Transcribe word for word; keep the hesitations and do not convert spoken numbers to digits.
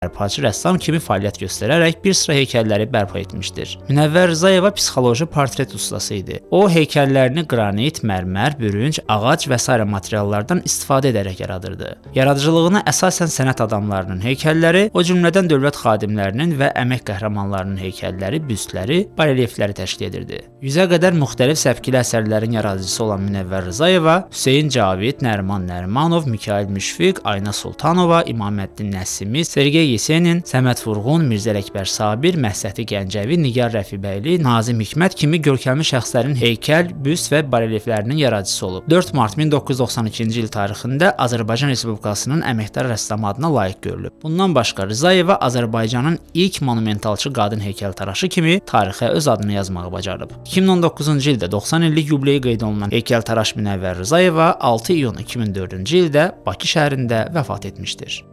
bərpaçı rəssam kimi fəaliyyət göstərərək bir sıra heykəlləri bərpa etmişdir. Münəvvər Rzayeva psixoloji portret ustası idi. O, heykəllərini qranit, mərmər, bürünc, ağac və sairə materiallardan istifadə edərək yaradırdı. Yaradıcılığına əsasən sənət adamlarının heykəlləri, o cümlədən dövlət xadimlərinin və əmək qəhrəmanlarının heykəlləri, büstləri, barelyefləri təşkil edirdi. Yüzə qədər müxtəlif səpkili əsərlərin yaradıcısı olan Münəvvər Rzayeva, Hüseyn Cavid, Nəriman Nərimanov, Mikayıl Müşfiq, Ayna Sultanova, İmaməddin Nəsimi, Sergey Yesenin, Səməd Vurğun, Mirzə Ələkbər Sabir, Məhsəti Gəncəvi, Nigar Rəfibəyli, Nazim Hikmət kimi görkəmli şəxslərin heykəl, büst və barelyeflərinin yaradıcısı olub. dörd mart min doqquz yüz doxsan ikinci il tarixində Azərbaycan Respublikasının əməkdar rəssamı adına layiq görülüb. Bundan başqa Rzayeva Azərbaycanın ilk monumentalçı qadın heykəltaraşı kimi tarixə öz adını yazmağı bacarıb. iki min on doqquzuncu ildə doxsan illik yubileyi qeyd olunan heykəltaraş Münəvvər Rzayeva altı iyun iki min dördüncü ildə Bakı şəhərində vəfat etmişdir.